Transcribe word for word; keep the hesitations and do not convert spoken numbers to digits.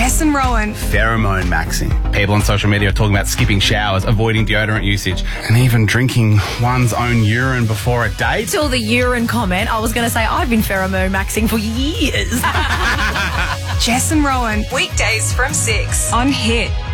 Jess and Rowan. Pheromone maxing. People on social media are talking about skipping showers, avoiding deodorant usage, and even drinking one's own urine before a date. Till the urine comment, I was going to say I've been pheromone maxing for years. Jess and Rowan. Weekdays from six on Hit.